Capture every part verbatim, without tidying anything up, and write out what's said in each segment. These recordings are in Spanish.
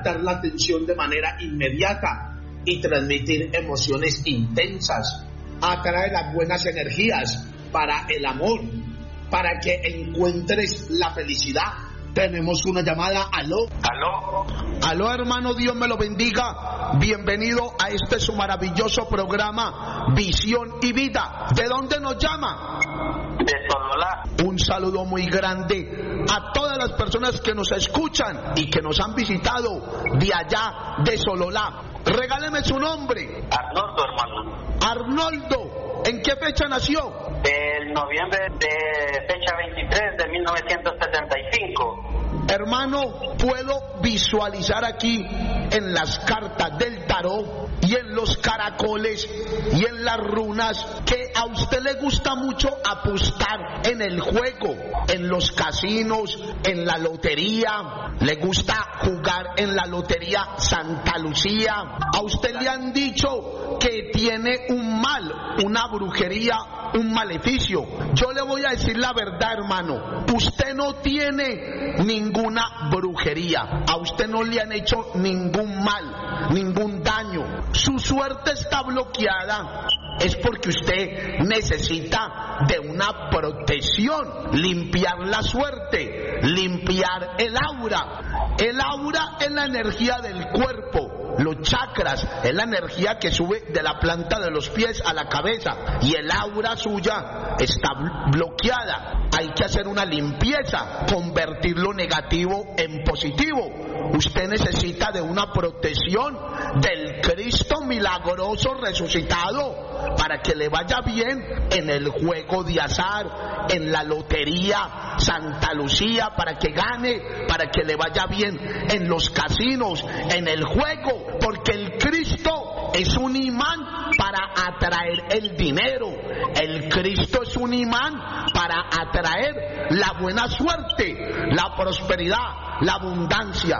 captar la atención de manera inmediata y transmitir emociones intensas. Atrae las buenas energías para el amor, para que encuentres la felicidad. Tenemos una llamada. Aló. Aló. Aló, hermano, Dios me lo bendiga. Bienvenido a este su maravilloso programa Visión y Vida. ¿De dónde nos llama? De Sololá. Un saludo muy grande a todas las personas que nos escuchan y que nos han visitado de allá de Sololá. Regáleme su nombre. Arnoldo, hermano. Arnoldo, ¿en qué fecha nació? El noviembre de fecha veintitrés de mil novecientos setenta y cinco. Hermano, puedo visualizar aquí en las cartas del tarot y en los caracoles y en las runas que a usted le gusta mucho apostar en el juego, en los casinos, en la lotería. Le gusta jugar en la lotería Santa Lucía. A usted le han dicho que tiene un mal, una brujería, un maleficio. Yo le voy a decir la verdad, hermano. Usted no tiene ninguna brujería. A usted no le han hecho ningún mal, ningún daño. Su suerte está bloqueada. Es porque usted necesita de una protección, limpiar la suerte, limpiar el aura. El aura es la energía del cuerpo. Los chakras es la energía que sube de la planta de los pies a la cabeza y el aura suya está bloqueada. Hay que hacer una limpieza, convertir lo negativo en positivo. Usted necesita de una protección del Cristo milagroso resucitado para que le vaya bien en el juego de azar, en la lotería Santa Lucía, para que gane, para que le vaya bien en los casinos, en el juego, porque el Cristo es un imán para atraer el dinero. El Cristo es un imán para atraer la buena suerte, la prosperidad, la abundancia.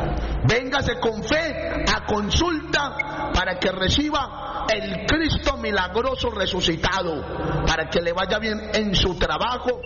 Véngase con fe a consulta para que reciba el Cristo milagroso resucitado, para que le vaya bien en su trabajo,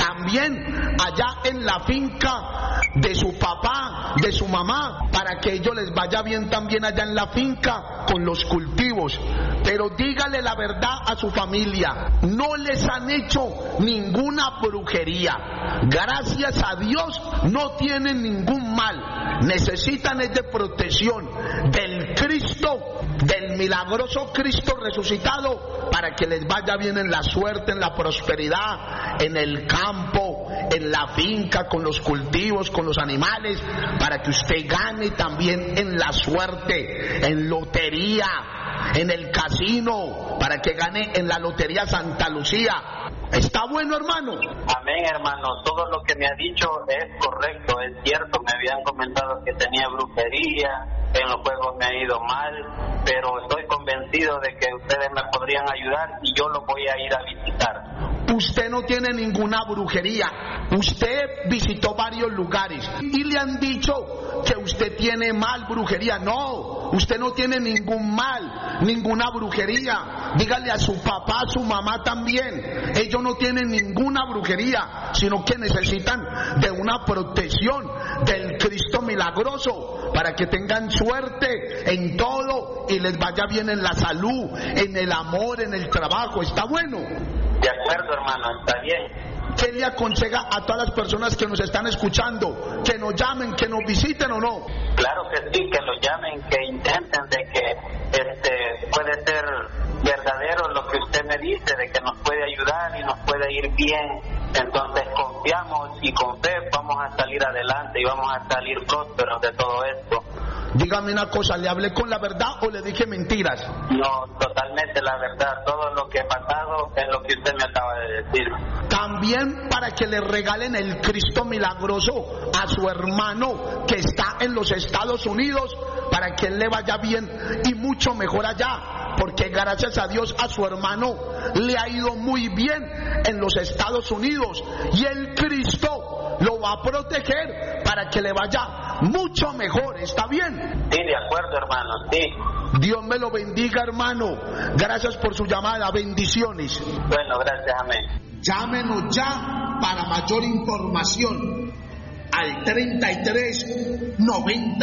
también allá en la finca de su papá, de su mamá, para que ellos les vaya bien también allá en la finca con los cultivos. Pero dígale la verdad a su familia, no les han hecho ninguna brujería. Gracias a Dios no tienen ningún mal. Necesitan es de protección del Cristo, del milagroso Cristo resucitado, para que les vaya bien en la suerte, en la prosperidad, en el campo, en la finca, con los cultivos, con los animales, para que usted gane también en la suerte, en lotería, en el casino, para que gane en la lotería Santa Lucía. ¿Está bueno, hermano? Amén, hermano. Todo lo que me ha dicho es correcto, es cierto. Me habían comentado que tenía brujería, en los juegos me ha ido mal, pero estoy convencido de que ustedes me podrían ayudar y yo los voy a ir a visitar. Usted no tiene ninguna brujería. Usted visitó varios lugares y le han dicho que usted tiene mal brujería. No, usted no tiene ningún mal, ninguna brujería. Dígale a su papá, a su mamá también. Ellos no tienen ninguna brujería, sino que necesitan de una protección del Cristo milagroso para que tengan suerte en todo y les vaya bien en la salud, en el amor, en el trabajo. ¿Está bueno? De acuerdo, hermano, está bien. ¿Qué le aconseja a todas las personas que nos están escuchando? ¿Que nos llamen, que nos visiten o no? Claro que sí, que lo llamen, que intenten de que este puede ser verdadero lo que usted me dice, de que nos puede ayudar y nos puede ir bien. Entonces confiamos y con fe vamos a salir adelante y vamos a salir prósperos de todo esto. Dígame una cosa, ¿le hablé con la verdad o le dije mentiras? No, totalmente la verdad. Todo lo que he pasado es lo que usted me acaba de decir. También para que le regalen el Cristo milagroso a su hermano que está en los Estados Unidos, para que él le vaya bien y mucho mejor allá, porque gracias a Dios a su hermano le ha ido muy bien en los Estados Unidos y el Cristo lo va a proteger para que le vaya mucho mejor. ¿Está bien? Sí, de acuerdo, hermano, sí. Dios me lo bendiga, hermano. Gracias por su llamada. Bendiciones. Bueno, gracias, amén. Llámenos ya para mayor información al treinta y tres noventa